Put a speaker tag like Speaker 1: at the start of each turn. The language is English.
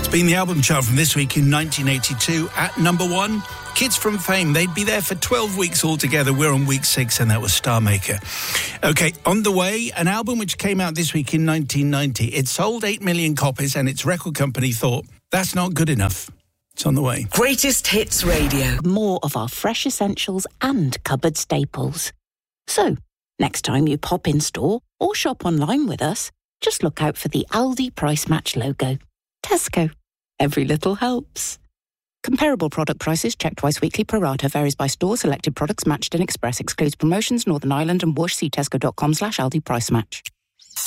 Speaker 1: Been the album chart from this week in 1982 at number 1. Kids from Fame, they'd be there for 12 weeks altogether. We're on week 6 and that was Star Maker. OK, on the way, an album which came out this week in 1990. It sold 8 million copies and its record company thought, that's not good enough. It's on the way.
Speaker 2: Greatest Hits Radio.
Speaker 3: More of our fresh essentials and cupboard staples. So, next time you pop in store or shop online with us, just look out for the Aldi Price Match logo. Tesco. Every little helps. Comparable product prices checked twice weekly. Pro rata varies by store. Selected products matched in Express. Excludes promotions. Northern Ireland and Whoosh. See tesco.com/Aldi Price Match.